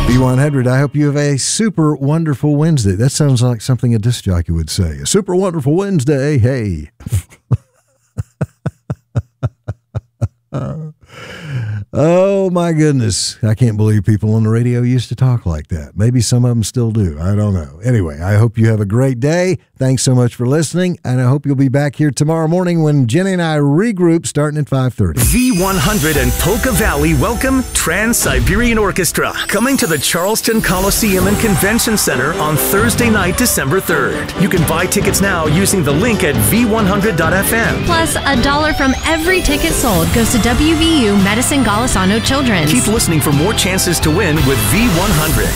V100, I hope you have a super wonderful Wednesday. That sounds like something a disc jockey would say. A super wonderful Wednesday. Hey. Oh, my goodness. I can't believe people on the radio used to talk like that. Maybe some of them still do. I don't know. Anyway, I hope you have a great day. Thanks so much for listening, and I hope you'll be back here tomorrow morning when Jenny and I regroup starting at 5:30. V100 and Polka Valley welcome Trans-Siberian Orchestra, coming to the Charleston Coliseum and Convention Center on Thursday night, December 3rd. You can buy tickets now using the link at v100.fm. Plus, $1 from every ticket sold goes to WVU Medicine Golisano Children's. Keep listening for more chances to win with V100.